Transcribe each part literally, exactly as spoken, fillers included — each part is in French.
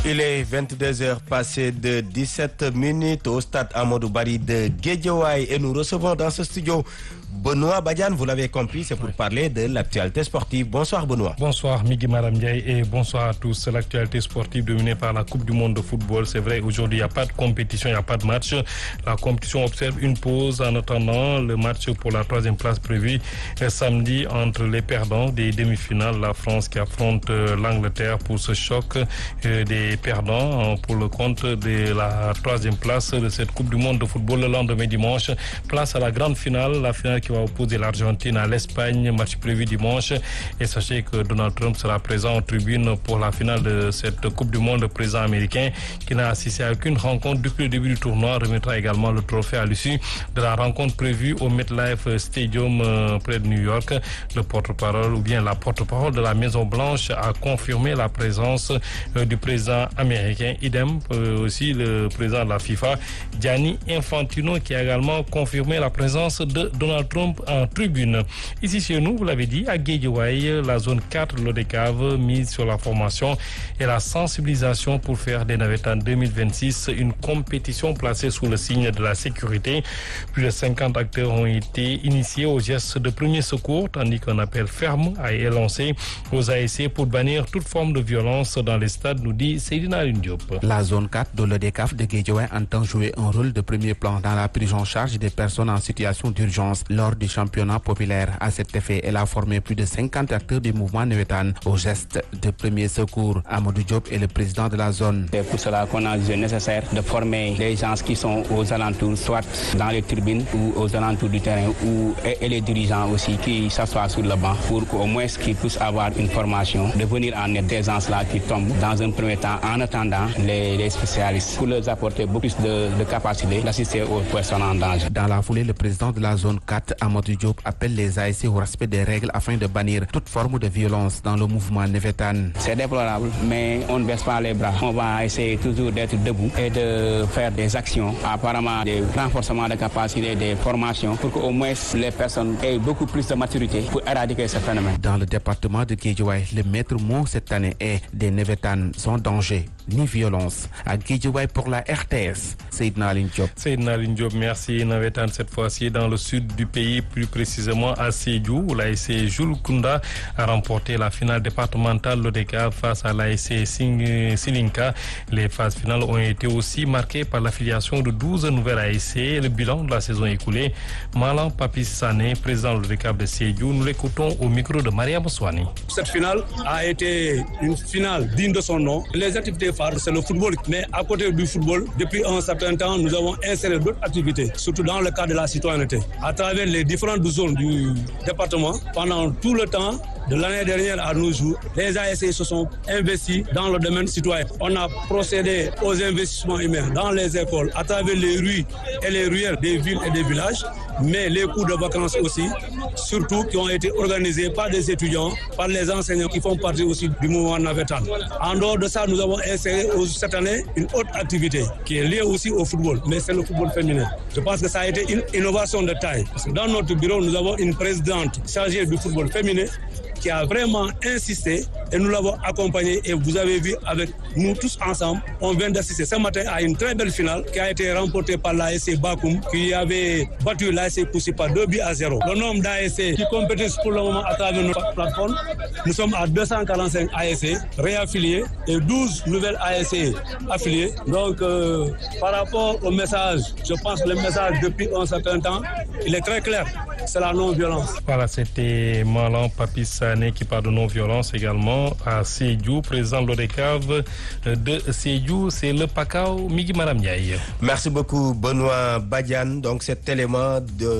Il est vingt-deux heures passées de dix-sept minutes au stade Amadou Barry de Guédiawaye et nous recevons dans ce studio Benoît Badiane, vous l'avez compris, c'est pour parler de l'actualité sportive. Bonsoir Benoît. Bonsoir Migui Maram Ndiaye et bonsoir à tous. L'actualité sportive dominée par la Coupe du Monde de football. C'est vrai, aujourd'hui il n'y a pas de compétition, il n'y a pas de match. La compétition observe une pause en attendant le match pour la troisième place prévue samedi entre les perdants des demi-finales. La France qui affronte l'Angleterre pour ce choc des perdants pour le compte de la troisième place de cette Coupe du Monde de football le lendemain dimanche. Place à la grande finale, la finale qui va opposer l'Argentine à l'Espagne, match prévu dimanche. Et sachez que Donald Trump sera présent en tribune pour la finale de cette Coupe du Monde. Le président américain, qui n'a assisté à aucune rencontre depuis le début du tournoi, remettra également le trophée à l'issue de la rencontre prévue au MetLife Stadium euh, près de New York. Le porte-parole ou bien la porte-parole de la Maison-Blanche a confirmé la présence euh, du président américain. Idem euh, aussi le président de la FIFA, Gianni Infantino, qui a également confirmé la présence de Donald Trump en tribune. Ici chez nous, vous l'avez dit, à Guédiawaye, la zone quatre de l'Odecave mise sur la formation et la sensibilisation pour faire des navettes en deux mille vingt-six, une compétition placée sous le signe de la sécurité. Plus de cinquante acteurs ont été initiés aux gestes de premier secours, tandis qu'un appel ferme a été lancé aux A S C pour bannir toute forme de violence dans les stades, nous dit Seydina Alioune Diop. La zone quatre de l'Odecave de Guédiawaye entend jouer un rôle de premier plan dans la prise en charge des personnes en situation d'urgence lors du championnat populaire. À cet effet, elle a formé plus de cinquante acteurs du mouvement Navétane aux gestes de premier secours. Amadou Diop est le président de la zone. C'est pour cela qu'on a jugé nécessaire de former les gens qui sont aux alentours, soit dans les tribunes ou aux alentours du terrain, ou, et, et les dirigeants aussi qui s'assoient sur le banc pour qu'au moins qu'ils puissent avoir une formation, de venir en aide des gens-là qui tombent dans un premier temps en attendant les, les spécialistes pour leur apporter beaucoup plus de, de capacité d'assister aux personnes en danger. Dans la foulée, le président de la zone quatre, Amadou Diop, appelle les A S C au respect des règles afin de bannir toute forme de violence dans le mouvement Navétane. C'est déplorable, mais on ne baisse pas les bras. On va essayer toujours d'être debout et de faire des actions, apparemment des renforcements de capacité, des formations, pour qu'au moins les personnes aient beaucoup plus de maturité pour éradiquer ce phénomène. Dans le département de Guédiawaye, le maître mot cette année est des Navétanes sans danger ni violence. À Guédiawaye pour la R T S, Seydina Alioune Diop. Seydina Alioune Diop, merci. Navétane cette fois-ci dans le sud du pays, plus précisément à Sédhiou, où l'A S C Jules Kounda a remporté la finale départementale l'Odecave face à l'A S C Silinka. Les phases finales ont été aussi marquées par l'affiliation de douze nouvelles A S C. Le bilan de la saison écoulée, Malang Papis Sané, président de l'Odecave de Sédhiou, nous l'écoutons au micro de Maria Moussouani. Cette finale a été une finale digne de son nom. Les activités phares, c'est le football. Mais à côté du football, depuis un certain temps, nous avons inséré d'autres activités, surtout dans le cadre de la citoyenneté. À travers les différentes zones du département, pendant tout le temps de l'année dernière à nos jours, les A S C se sont investis dans le domaine citoyen. On a procédé aux investissements humains dans les écoles, à travers les rues et les ruelles des villes et des villages, mais les cours de vacances aussi, surtout qui ont été organisés par des étudiants, par les enseignants qui font partie aussi du mouvement Navétane. En dehors de ça, nous avons inséré cette année une autre activité qui est liée aussi au football, mais c'est le football féminin. Je pense que ça a été une innovation de taille. Parce que dans notre bureau, nous avons une présidente chargée du football féminin qui a vraiment insisté et nous l'avons accompagné et vous avez vu avec nous tous ensemble, on vient d'assister ce matin à une très belle finale qui a été remportée par l'A S C Bakoum qui avait battu l'A S C Poussi par deux buts à zéro. Le nombre d'A S C qui compétissent pour le moment à travers notre plateforme, nous sommes à deux cent quarante-cinq A S C réaffiliés et douze nouvelles A S C affiliées. Donc euh, par rapport au message, je pense que le message depuis un certain temps, il est très clair, c'est la non-violence. Voilà, c'était Malang Papis Sané qui parle de non-violence également à Sédhiou, président de l'Odecave de Sédhiou, c'est le Pacao Migui Maram Ndiaye. Merci beaucoup Benoît Badiane. Donc cet élément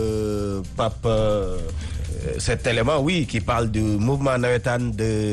de Pape, euh, cet élément, oui, qui parle du mouvement Navétane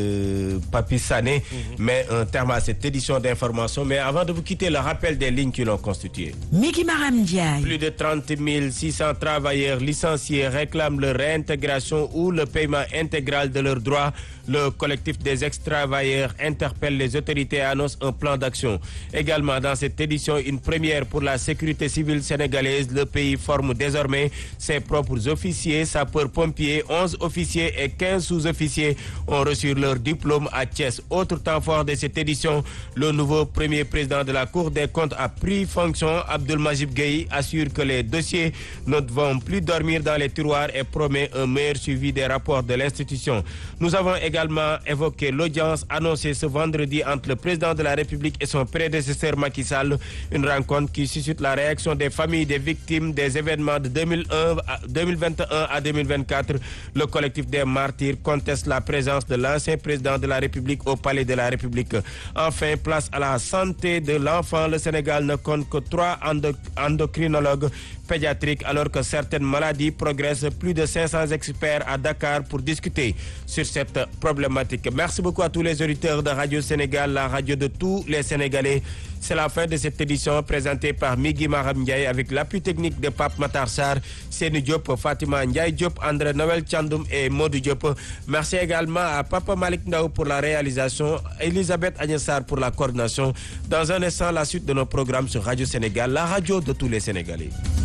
de Papis Sané, mm-hmm. met un terme à cette édition d'information. Mais avant de vous quitter, le rappel des lignes qui l'ont constitué. Migui Maram Ndiaye. Plus de trente mille six cents travailleurs licenciés réclament leur réintégration ou le paiement intégral de leurs droits. Le collectif des ex-travailleurs interpelle les autorités et annonce un plan d'action. Également dans cette édition, une première pour la sécurité civile sénégalaise. Le pays forme désormais ses propres officiers, sapeurs-pompiers, officiers, onze officiers et quinze sous-officiers ont reçu leur diplôme à Thiès. Autre temps fort de cette édition, le nouveau premier président de la Cour des comptes a pris fonction. Abdelmajid Gueye assure que les dossiers ne vont plus dormir dans les tiroirs et promet un meilleur suivi des rapports de l'institution. Nous avons également évoqué l'audience annoncée ce vendredi entre le président de la République et son prédécesseur Macky Sall, une rencontre qui suscite la réaction des familles des victimes des événements de deux mille un à deux mille vingt et un à deux mille vingt-quatre. Le collectif des martyrs conteste la présence de l'ancien président de la République au palais de la République. Enfin, place à la santé de l'enfant. Le Sénégal ne compte que trois endo- endocrinologues pédiatriques alors que certaines maladies progressent. Plus de cinq cents experts à Dakar pour discuter sur cette problématique. Merci beaucoup à tous les auditeurs de Radio Sénégal, la radio de tous les Sénégalais. C'est la fin de cette édition présentée par Migui Maram Ndiaye avec l'appui technique de Pape Matar Sarr, Seni Diop, Fatima Ndiaye Diop, André Noël Tchandoum et Modou Diop. Merci également à Papa Malik Ndaw pour la réalisation, Elisabeth Agnessar pour la coordination. Dans un instant, la suite de nos programmes sur Radio Sénégal, la radio de tous les Sénégalais.